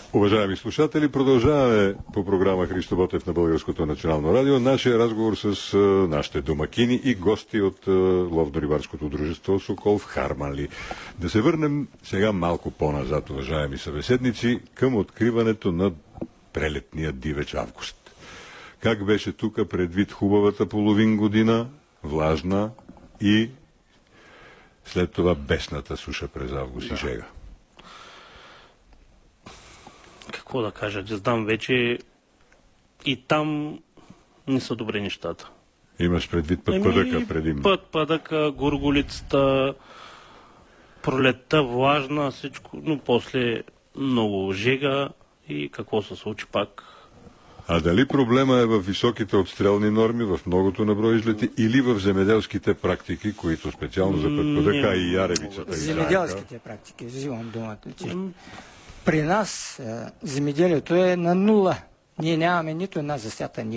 Уважаеми слушатели, продължаваме по програма Христо Ботев на Българското национално радио. Нашия разговор с нашите домакини и гости от ловно-рибарското дружество Сокол в Харманли. Да се върнем сега малко по-назад, уважаеми събеседници, към откриването на прелетния дивеч август. Как беше тук предвид хубавата половин година, влажна и след това бесната суша през август и жега? Какво да кажа, не знам вече и там не са добре нещата. Имаш предвид пъдъка предимно? Пъдъка, горголицата, пролетта, влажна, всичко, но после много жега и какво се случи пак. А дали проблема е в високите отстрелни норми, в многото наброй излети или в земеделските практики, които специално за пъдъка и яревицата? Земеделските практики, взимам думата. При нас земеделието е на нула. Ние нямаме нито една засята нива.